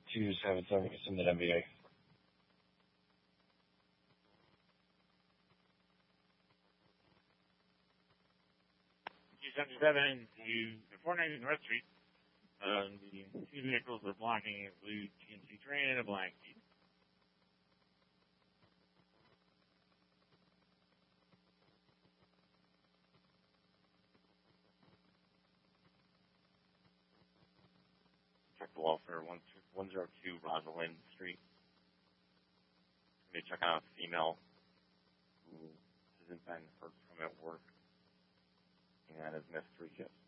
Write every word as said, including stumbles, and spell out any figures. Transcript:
two seven seven, submit M V A. two seventy-seven to four ninety North Street. Um, the two vehicles are blocking a blue G M C train and a black Jeep. Check the welfare, one oh two Rosalind Street. Let me check out a female who has been heard from at work and has missed three shifts.